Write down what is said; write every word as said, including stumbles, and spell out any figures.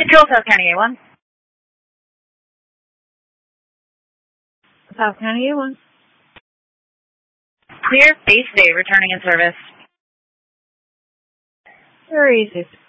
Control South County A one. South County A one. Clear, base day, returning in service. Very easy.